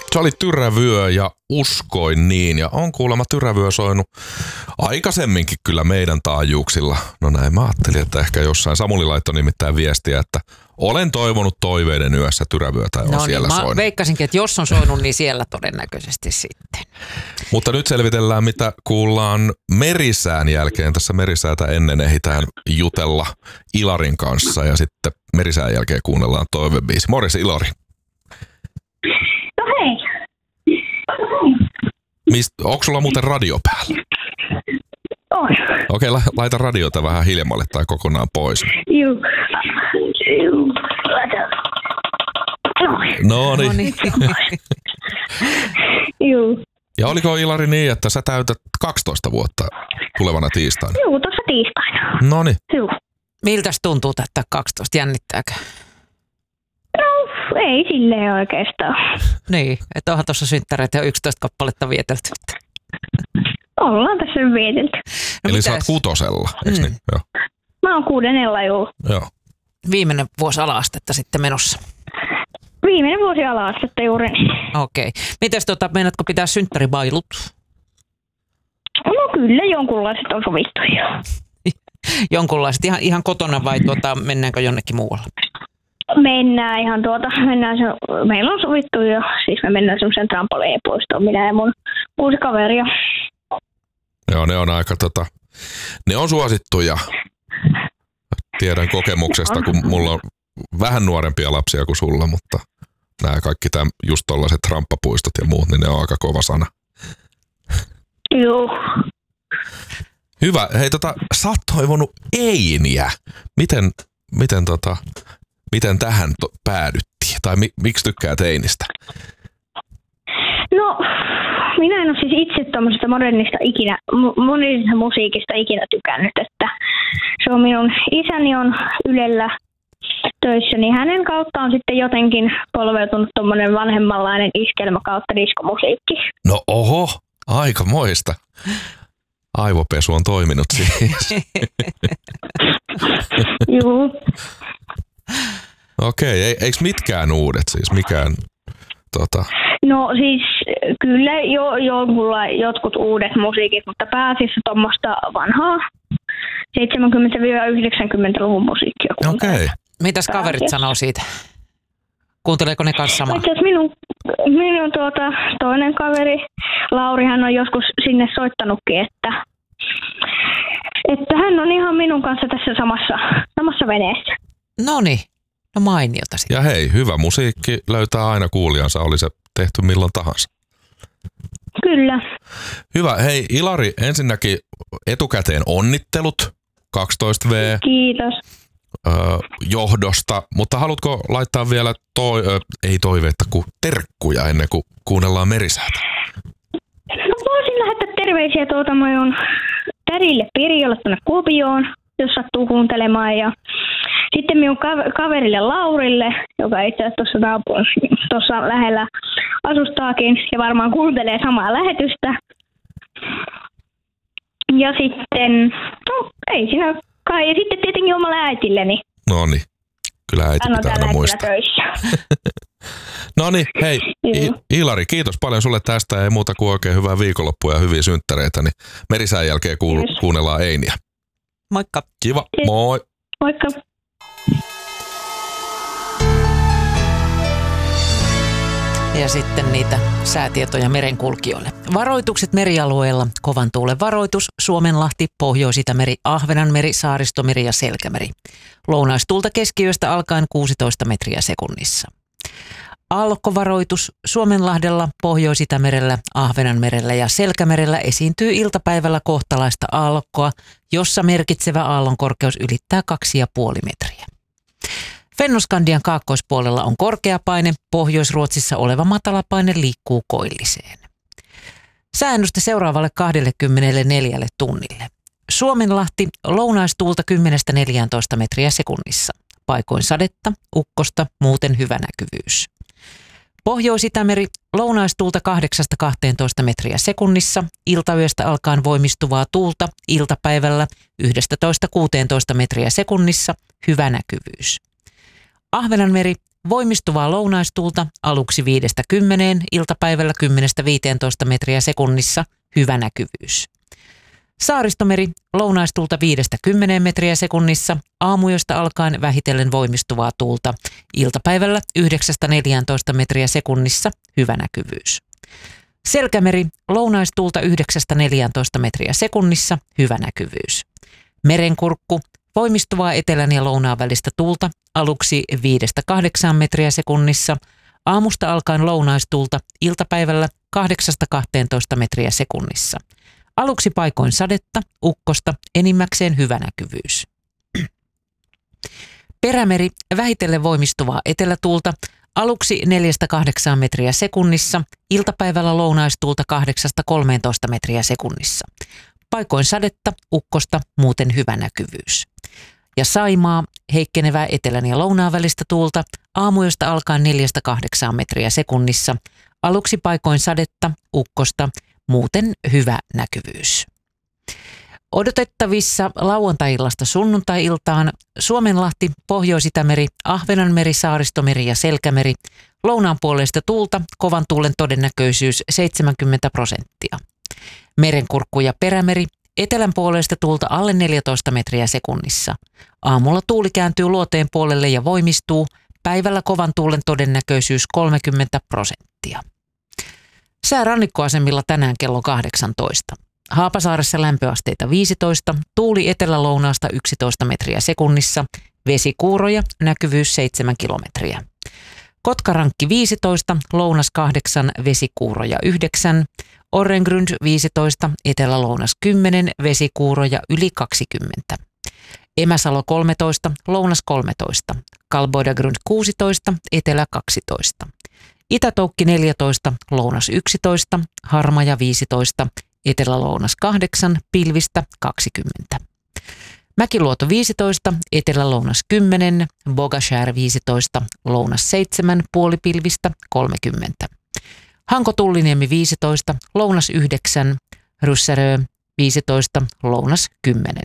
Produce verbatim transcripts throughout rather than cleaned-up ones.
Se oli Tyrävyö ja Uskoin niin. Ja on kuulemma Tyrävyö soinut aikaisemminkin kyllä meidän taajuuksilla. No näin mä ajattelin, että ehkä jossain. Samuli laittoi nimittäin viestiä, että olen toivonut toiveiden yössä Tyrävyötä on no siellä niin, soinut. Mä veikkasinkin, että jos on soinut, niin siellä todennäköisesti sitten. Mutta nyt selvitellään, mitä kuullaan Merisään jälkeen. Tässä Merisäätä ennen ehditään jutella Ilarin kanssa ja sitten Merisään jälkeen kuunnellaan toivebiisi. Morjes Ilari. No hei. Mist, onko sulla muuten radio päällä? On. Okei, la, laita radiota vähän hiljemmalle tai kokonaan pois. Juu. Juu. Laita. No niin. Juu. Ja oliko Ilari niin, että sä täytät kaksitoista vuotta tulevana tiistaina? Juu, tuossa tiistaina. No niin. Juu. Miltäs tuntuu täyttää kaksitoista? Jännittääkö? No, ei silleen oikeastaan. Niin, että onhan tuossa synttäreitä jo yksitoista kappaletta vietelty. Ollaan tässä vietelty. No Eli mitäs? sä oot kutosella, eikö Mm. niin? Joo. Mä oon kuudenella, juu. Joo. Viimeinen vuosi ala-astetta sitten menossa. Viimeinen vuosi ala-astetta juuri. Okei. Okay. Mites tota, meinaatko pitää synttäribailut? No kyllä, jonkunlaiset on sovittu jo. Jonkunlaiset ihan, ihan kotona vai tuota, mennäänkö jonnekin muualle? Mennään ihan tuota, mennään se, meillä on sovittu jo, siis me mennään semmoisen trampoliinipuistoon, minä ja mun uusi kaveri. Joo, ne on aika tota, ne on suosittuja. Tiedän kokemuksesta, kun mulla on vähän nuorempia lapsia kuin sulla, mutta nämä kaikki tämän, just tollaiset ramppapuistot ja muut, niin ne on aika kova sana. Joo. Hyvä. Hei tota, sä oot toivonut Einiä. Miten, miten tota, miten tähän to, päädyttiin? Tai mi, miksi tykkäät Einistä? No, minä en ole siis itse tuommoisesta modernista ikinä, modernisesta musiikista ikinä tykännyt, että se on minun isäni on Ylellä töissä, niin hänen kautta on sitten jotenkin polveutunut tuommoinen vanhemmanlainen iskelmä kautta diskomusiikki. No oho, aika moista. Aivopesu on toiminut siis. Juu. Okei, okay, eikö mitkään uudet siis? Mikään, tota... No siis kyllä jo, jonkulla, jotkut uudet musiikit, mutta pääasiassa tuommoista vanhaa seitsemänkymmentä-yhdeksänkymmentäluvun musiikkia. Okei. Okay. Mitäs kaverit sanoo siitä? Kuunteleeko ne kanssa samaa? Itse asiassa minun, minun tuota, toinen kaveri, Lauri, hän on joskus sinne soittanutkin, että, että hän on ihan minun kanssa tässä samassa, samassa veneessä. Noniin, no mainiota sitten. Ja hei, hyvä musiikki löytää aina kuulijansa, oli se tehty milloin tahansa. Kyllä. Hyvä. Hei Ilari, ensinnäkin etukäteen onnittelut kaksitoista vuotta Kiitos. Öö, johdosta, mutta haluatko laittaa vielä, toi, ö, ei toiveetta, kuin terkkuja ennen kuin kuunnellaan Merisäätä? No voisin lähettää terveisiä tuota minun tädille Pirjolle tuonne Kuopioon, jos sattuu kuuntelemaan. Ja sitten minun kaverille Laurille, joka itse asiassa tuossa naapurissa, tuossa lähellä asustaakin ja varmaan kuuntelee samaa lähetystä. Ja sitten, no ei siinä kai. Ja sitten tietenkin omalle äitilleni. No niin, kyllä äiti Hän on pitää tällä aina hetkellä muistaa. töissä. No niin, hei I- Ilari, kiitos paljon sulle tästä. Ei muuta kuin oikein hyvää viikonloppua ja hyviä synttäreitä. Niin Merisään jälkeen kuul- Kiitos. kuunnellaan Einiä. Moikka. Kiva, Kiitos. moi. Moikka. Ja sitten niitä säätietoja merenkulkijoille. Varoitukset merialueella. Kovan tuulen varoitus. Suomenlahti, Pohjois-Itämeri, Ahvenanmeri, Saaristomeri ja Selkämeri. Lounaistuulta keskiyöstä alkaen kuusitoista metriä sekunnissa. Aallokkovaroitus. Suomenlahdella, Pohjois-Itämerellä, Ahvenanmerellä ja Selkämerellä esiintyy iltapäivällä kohtalaista aallokkoa, jossa merkitsevä aallon korkeus ylittää kaksi pilkku viisi metriä. Fennoskandian kaakkoispuolella on korkea paine, Pohjois-Ruotsissa oleva matalapaine liikkuu koilliseen. Säännöstä seuraavalle kaksikymmentäneljä tunnille. Suomenlahti, lounaistuulta kymmenestä neljääntoista metriä sekunnissa. Paikoin sadetta, ukkosta, muuten hyvä näkyvyys. Pohjois-Itämeri, lounaistuulta kahdeksasta kahteentoista metriä sekunnissa. Iltayöstä alkaen voimistuvaa tuulta, iltapäivällä yhdestätoista kuuteentoista metriä sekunnissa, hyvä näkyvyys. Ahvenanmeri, Voimistuvaa lounaistuulta aluksi viidestä kymmeneen, iltapäivällä kymmenestä viiteentoista metriä sekunnissa, hyvä näkyvyys. Saaristomeri, lounaistuulta viidestä kymmeneen metriä sekunnissa, aamuyöstä alkaen vähitellen voimistuvaa tuulta, iltapäivällä yhdeksästä neljääntoista metriä sekunnissa, hyvä näkyvyys. Selkämeri, lounaistuulta yhdeksästä neljääntoista metriä sekunnissa, hyvä näkyvyys. Merenkurkku, voimistuvaa etelän ja lounaan välistä tuulta, aluksi viidestä kahdeksaan metriä sekunnissa, aamusta alkaen lounaistuulta, iltapäivällä kahdeksasta kahteentoista metriä sekunnissa. Aluksi paikoin sadetta, ukkosta, enimmäkseen hyvä näkyvyys. Perämeri, vähitellen voimistuvaa etelätuulta, aluksi neljästä kahdeksaan metriä sekunnissa, iltapäivällä lounaistuulta kahdeksasta kolmeentoista metriä sekunnissa. Paikoin sadetta, ukkosta, muuten hyvä näkyvyys. Ja Saimaa, heikkenevää etelän ja lounaan välistä tuulta, aamuyöstä alkaen neljästä kahdeksaan metriä sekunnissa, aluksi paikoin sadetta, ukkosta, muuten hyvä näkyvyys. Odotettavissa lauantai-illasta sunnuntai-iltaan Suomenlahti, Pohjois-Itämeri, Ahvenanmeri, Saaristomeri ja Selkämeri, lounaan puoleista tuulta, kovan tuulen todennäköisyys seitsemänkymmentä prosenttia. Merenkurkku ja Perämeri, etelän puoleista tuulta alle neljätoista metriä sekunnissa. Aamulla tuuli kääntyy luoteen puolelle ja voimistuu, päivällä kovan tuulen todennäköisyys kolmekymmentä prosenttia. Sää rannikkoasemilla tänään kello kahdeksantoista. Haapasaaressa lämpöasteita viisitoista, tuuli etelä-lounaasta yksitoista metriä sekunnissa, vesikuuroja, näkyvyys seitsemän kilometriä. Kotkarankki viisitoista, lounas kahdeksan, vesikuuroja yhdeksän, Orrengrund viisitoista, etelä-lounas kymmenen, vesikuuroja yli kaksikymmentä. Emäsalo kolmetoista, lounas kolmetoista, Kalboidagrund kuusitoista, etelä kaksitoista. Itätoukki neljätoista, lounas yksitoista, Harmaja viisitoista, etelä-lounas kahdeksan, pilvistä kaksikymmentä. Mäkiluoto viisitoista, etelä-lounas kymmenen, Bogashär viisitoista, lounas seitsemän, puolipilvistä kolmekymmentä. Hanko-Tulliniemi viisitoista, lounas yhdeksän, Ryssärö viisitoista, lounas kymmenen.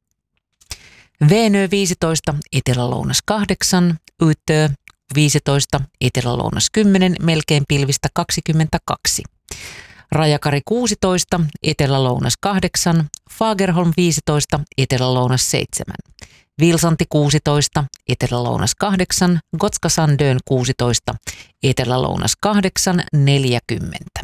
Veenö viisitoista, etelä-lounas kahdeksan, Ytö viisitoista, etelä-lounas kymmenen, melkein pilvistä kaksikymmentäkaksi. Rajakari kuusitoista, etelä-lounas kahdeksan, Fagerholm viisitoista, etelä-lounas seitsemän. Vilsanti kuusitoista, etelä-lounas kahdeksan, Gotska Sandön kuusitoista, etelä-lounas kahdeksan, neljäkymmentä.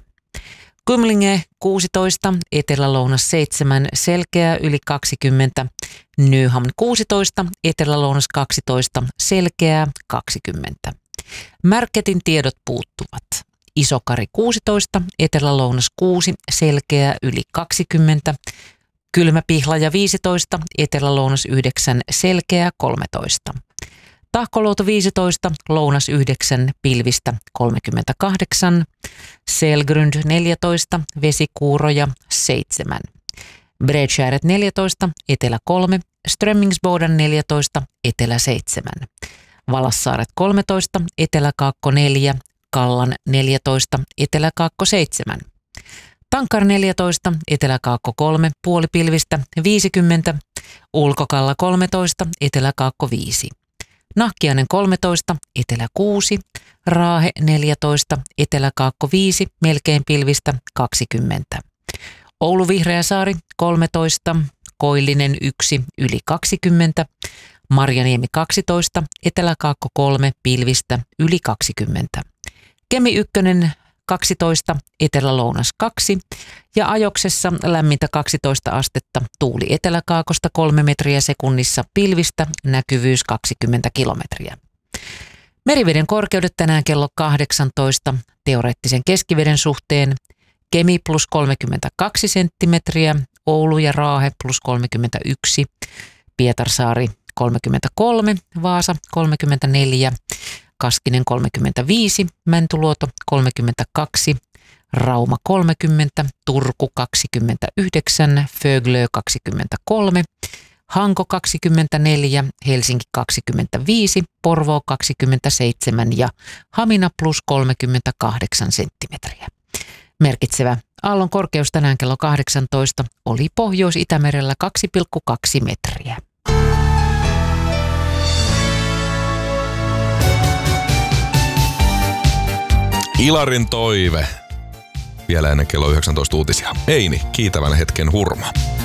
Kymlinge kuusitoista, etelä-lounas seitsemän, Selkeä yli kaksikymmentä. Nyhamn kuusitoista, etelä-lounas kaksitoista, Selkeää kaksikymmentä. Märketin tiedot puuttuvat. Isokari kuusitoista, etelä-lounas kuusi, Selkeää yli kaksikymmentä. Kylmäpihlaja viisitoista, etelä-lounas yhdeksän, Selkeää kolmetoista. Tahkoluoto viisitoista, lounas yhdeksän, pilvistä kolmekymmentäkahdeksan. Selgrund neljätoista, vesikuuroja seitsemän. Bredskäret neljätoista, etelä kolme, Strömmingsboden neljätoista, etelä seitsemän. Valassaaret kolmetoista, eteläkaakko neljä, Kallan neljätoista, eteläkaakko seitsemän. Tankar neljätoista, eteläkaakko kolme, puolipilvistä viisikymmentä, Ulkokalla kolmetoista, eteläkaakko viisi. Nahkiainen kolmetoista, etelä kuusi, Raahe neljätoista, eteläkaakko viisi, melkein pilvistä kaksikymmentä. Oulu Vihreäsaari kolmetoista, Koillinen yksi, yli kaksikymmentä, Marjaniemi kaksitoista, eteläkaakko kolme, pilvistä yli kaksikymmentä. Kemi ykkönen kaksitoista, etelä-lounas kaksi ja Ajoksessa lämmintä kaksitoista astetta, tuuli eteläkaakosta kolme metriä sekunnissa, pilvistä, näkyvyys kaksikymmentä kilometriä. Meriveden korkeudet tänään kello kahdeksantoista, teoreettisen keskiveden suhteen, Kemi plus kolmekymmentäkaksi senttimetriä, Oulu ja Raahe plus kolmekymmentäyksi, Pietarsaari kolmekymmentäkolme, Vaasa kolmekymmentäneljä, Kaskinen kolmekymmentäviisi, Mäntyluoto kolmekymmentäkaksi, Rauma kolmekymmentä, Turku kaksikymmentäyhdeksän, Föglö kaksikymmentäkolme, Hanko kaksikymmentäneljä, Helsinki kaksikymmentäviisi, Porvoo kaksikymmentäseitsemän ja Hamina plus kolmekymmentäkahdeksan senttimetriä. Merkitsevä aallon korkeus tänään kello kahdeksantoista oli Pohjois-Itämerellä kaksi pilkku kaksi metriä. Ilarin toive. Vielä ennen kello yhdeksäntoista uutisia. Eini, kiitävän hetken hurma.